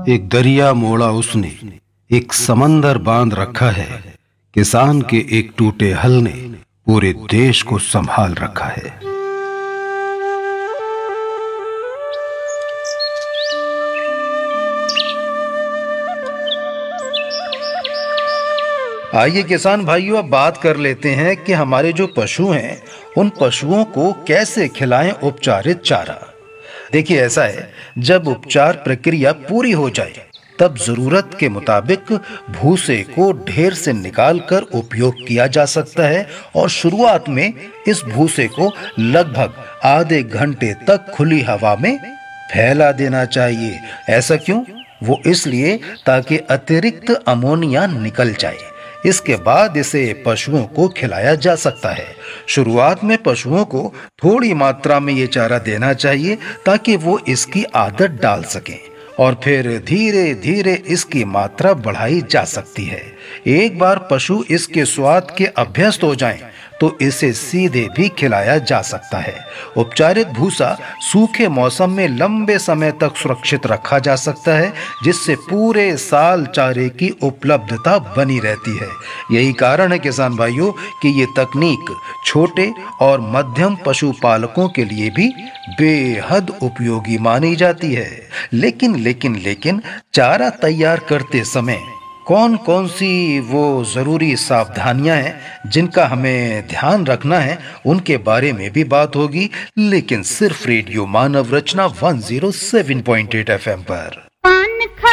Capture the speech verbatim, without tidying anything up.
एक दरिया मोड़ा उसने, एक समंदर बांध रखा है। किसान के एक टूटे हल ने पूरे देश को संभाल रखा है। आइए किसान भाइयों, अब बात कर लेते हैं कि हमारे जो पशु हैं उन पशुओं को कैसे खिलाएं उपचारित चारा। देखिए ऐसा है, जब उपचार प्रक्रिया पूरी हो जाए तब जरूरत के मुताबिक भूसे को ढेर से निकालकर उपयोग किया जा सकता है और शुरुआत में इस भूसे को लगभग आधे घंटे तक खुली हवा में फैला देना चाहिए। ऐसा क्यों? वो इसलिए ताकि अतिरिक्त अमोनिया निकल जाए। इसके बाद इसे पशुओं को खिलाया जा सकता है। शुरुआत में पशुओं को थोड़ी मात्रा में ये चारा देना चाहिए ताकि वो इसकी आदत डाल सकें और फिर धीरे धीरे इसकी मात्रा बढ़ाई जा सकती है। एक बार पशु इसके स्वाद के अभ्यस्त हो जाएं, तो इसे सीधे भी खिलाया जा सकता है। उपचारित भूसा सूखे मौसम में लंबे समय तक सुरक्षित रखा जा सकता है, जिससे पूरे साल चारे की उपलब्धता बनी रहती है। यही कारण है किसान भाइयों कि ये तकनीक छोटे और मध्यम पशुपालकों के लिए भी बेहद उपयोगी मानी जाती है। लेकिन लेकिन लेकिन चारा तैयार करते समय कौन कौन सी वो ज़रूरी सावधानियां हैं जिनका हमें ध्यान रखना है, उनके बारे में भी बात होगी, लेकिन सिर्फ रेडियो मानव रचना एक सौ सात पॉइंट आठ एफ एम पर।